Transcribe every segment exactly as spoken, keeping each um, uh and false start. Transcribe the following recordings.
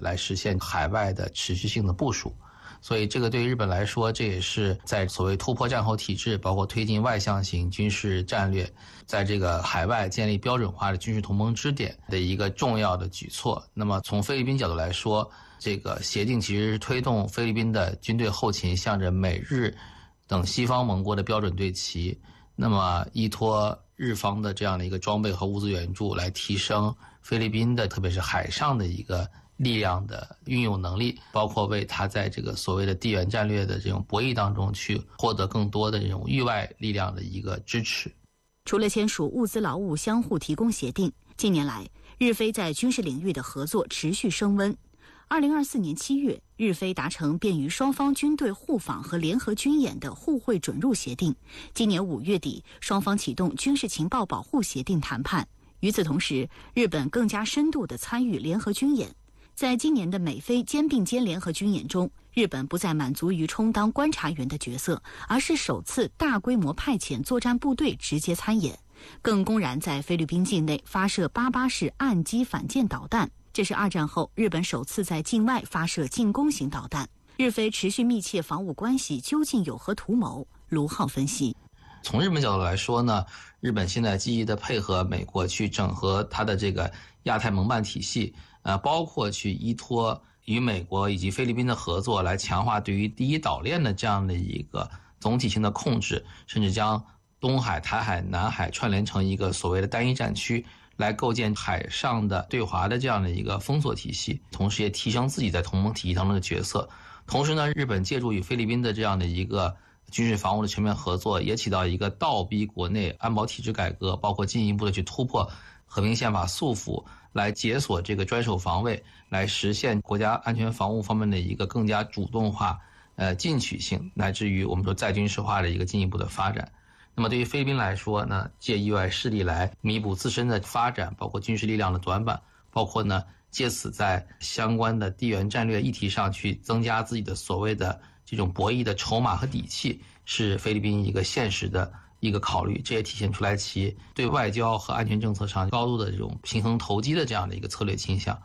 来实现海外的持续性的部署。所以这个对于日本来说，这也是在所谓突破战后体制，包括推进外向型军事战略，在这个海外建立标准化的军事同盟支点的一个重要的举措。那么从菲律宾角度来说，这个协定其实是推动菲律宾的军队后勤向着美日等西方盟国的标准对齐，那么依托日方的这样的一个装备和物资援助，来提升菲律宾的特别是海上的一个力量的运用能力，包括为他在这个所谓的地缘战略的这种博弈当中去获得更多的这种域外力量的一个支持。 除了签署物资劳务相互提供协定，近年来日菲在军事领域的合作持续升温。二零二四年七月，日菲达成便于双方军队互访和联合军演的互惠准入协定。今年五月底，双方启动军事情报保护协定谈判。与此同时，日本更加深度地参与联合军演。在今年的美菲肩并肩联合军演中，日本不再满足于充当观察员的角色，而是首次大规模派遣作战部队直接参演，更公然在菲律宾境内发射八八式岸基反舰导弹。这是二战后日本首次在境外发射进攻型导弹。日菲持续密切防务关系究竟有何图谋？卢浩分析。 从日本角度来说呢，日本现在积极的配合美国去整合它的这个亚太盟办体系，呃，包括去依托与美国以及菲律宾的合作，来强化对于第一岛链的这样的一个总体性的控制，甚至将东海、台海、南海串联成一个所谓的单一战区，来构建海上的对华的这样的一个封锁体系，同时也提升自己在同盟体系当中的角色。同时呢，日本借助与菲律宾的这样的一个军事防务的全面合作，也起到一个倒逼国内安保体制改革，包括进一步的去突破和平宪法束缚，来解锁这个专守防卫，来实现国家安全防务方面的一个更加主动化、呃进取性，乃至于我们说再军事化的一个进一步的发展。那么对于菲律宾来说呢，借域外势力来弥补自身的发展，包括军事力量的短板，包括呢借此在相关的地缘战略议题上去增加自己的所谓的这种博弈的筹码和底气，是菲律宾一个现实的一个考虑。这也体现出来其对外交和安全政策上高度的这种平衡投机的这样的一个策略倾向。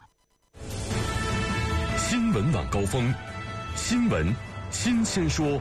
新闻晚高峰，新闻新鲜说。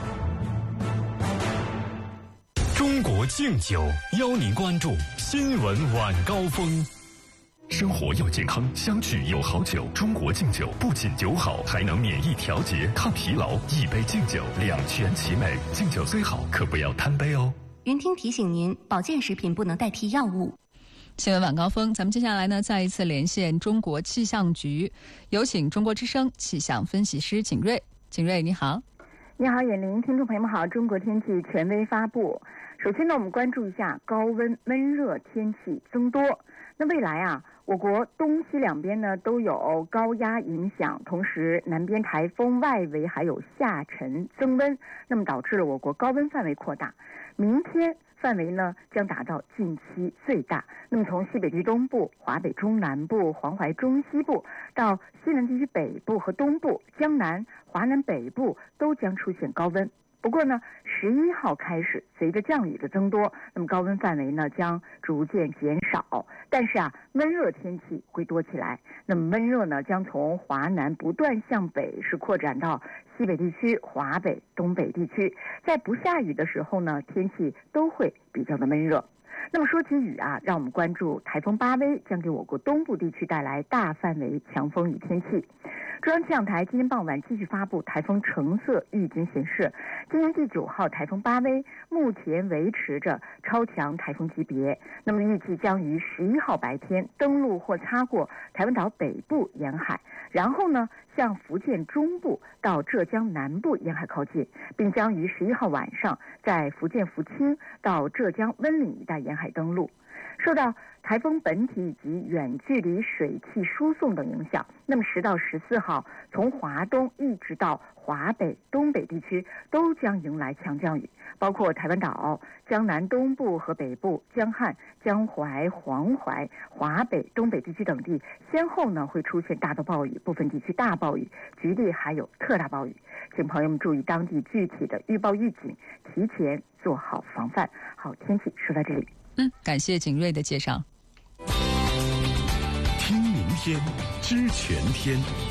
中国敬酒邀您关注新闻晚高峰。生活要健康，相聚有好酒。中国敬酒不仅酒好，还能免疫调节、抗疲劳。一杯敬酒，两全其美。敬酒虽好，可不要贪杯哦。 云听提醒您，保健食品不能代替药物。 新闻晚高峰，咱们接下来呢，再一次连线中国气象局，有请中国之声气象分析师景瑞。景瑞，你好。 你好，远林，听众朋友们好。中国天气权威发布。首先呢，我们关注一下高温闷热天气增多。那未来啊，我国东西两边呢都有高压影响，同时南边台风外围还有下沉增温，那么导致了我国高温范围扩大。明天范围呢将达到近期最大。那么从西北地区东部、华北中南部、黄淮中西部到西南地区北部和东部、江南、华南北部都将出现高温。不过呢，十一号开始，随着降雨的增多，那么高温范围呢将逐渐减少。但是啊，闷热天气会多起来。那么闷热呢，将从华南不断向北，是扩展到西北地区、华北、东北地区。在不下雨的时候呢，天气都会比较的闷热。那么说起雨啊，让我们关注台风巴威将给我国东部地区带来大范围强风雨天气。中央气象台今天傍晚继续发布台风橙色预警显示，今年第九号台风巴威目前维持着超强台风级别，那么预计将于十一号白天登陆或擦过台湾岛北部沿海，然后呢向福建中部到浙江南部沿海靠近，并将于十一号晚上在福建福清到浙江温岭一带沿海登陆。受到台风本体以及远距离水汽输送等影响，那么十到十四号从华东一直到华北、东北地区都将迎来强降雨，包括台湾岛、江南东部和北部、江汉、江淮、黄淮、华北、东北地区等地，先后呢会出现大到暴雨，部分地区大暴雨，局地还有特大暴雨。请朋友们注意当地具体的预报预警，提前做好防范。好，天气说到这里。 嗯，感谢景瑞的介绍。 听明天，知全天。